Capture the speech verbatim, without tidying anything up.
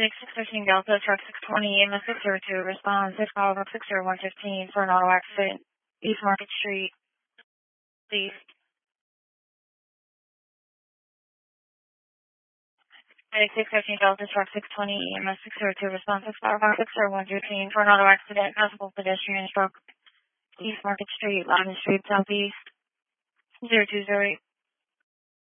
Medic six thirteen Delta, truck six twenty, M S six zero two, response six five six zero one fifteen for an auto accident, East Market Street, please. Medic six thirteen Delta, truck six twenty, M S six zero two, response six five six zero one fifteen for an auto accident, possible pedestrian struck, East Market Street, Loudon Street, Southeast, zero two zero eight.